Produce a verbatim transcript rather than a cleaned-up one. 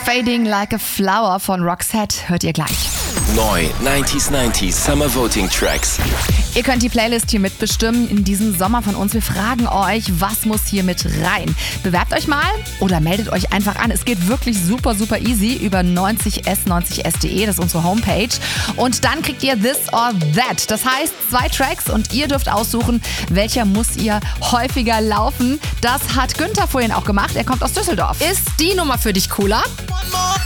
Fading Like a Flower von Roxette hört ihr gleich. Neu neunzig neunzig Summer Voting Tracks. Ihr könnt die Playlist hier mitbestimmen in diesem Sommer von uns. Wir fragen euch, was muss hier mit rein? Bewerbt euch mal oder meldet euch einfach an. Es geht wirklich super, super easy über neunzig s neunzig s punkt de. Das ist unsere Homepage. Und dann kriegt ihr This or That. Das heißt, zwei Tracks und ihr dürft aussuchen, welcher muss ihr häufiger laufen. Das hat Günther vorhin auch gemacht. Er kommt aus Düsseldorf. Ist die Nummer für dich cooler?